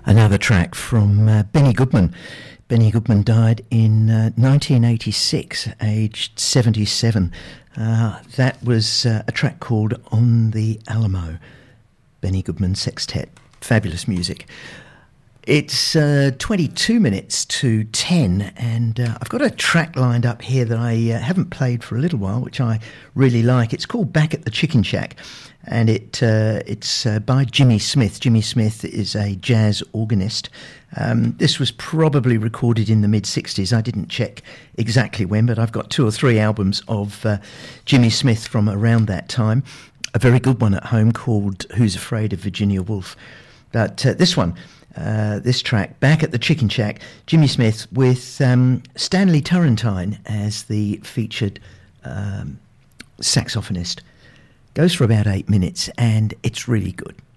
Another track from Benny Goodman. Benny Goodman died in 1986, aged 77. That was a track called On the Alamo. Benny Goodman Sextet. Fabulous music. It's 22 minutes to 10, and I've got a track lined up here that I haven't played for a little while, which I really like. It's called Back at the Chicken Shack, and it's by Jimmy Smith. Jimmy Smith is a jazz organist. This was probably recorded in the mid-60s. I didn't check exactly when, but I've got 2 or 3 albums of Jimmy Smith from around that time. A very good one at home called Who's Afraid of Virginia Woolf. But this one... this track, Back at the Chicken Shack, Jimmy Smith with Stanley Turrentine as the featured saxophonist. Goes for about 8 minutes and it's really good.